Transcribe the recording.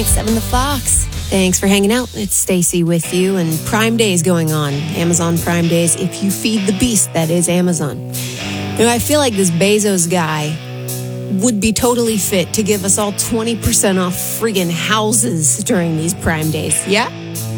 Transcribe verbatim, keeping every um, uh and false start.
Seven the Fox. Thanks for hanging out. It's Stacy with you, and Prime Day is going on. Amazon Prime Days, if you feed the beast, that is Amazon. You know, I feel like this Bezos guy would be totally fit to give us all twenty percent off friggin' houses during these Prime Days. Yeah?